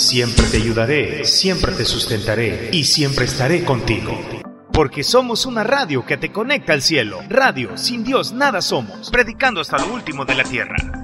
Siempre te ayudaré, siempre te sustentaré y siempre estaré contigo. Porque somos una radio que te conecta al cielo. Radio, sin Dios nada somos. Predicando hasta lo último de la tierra.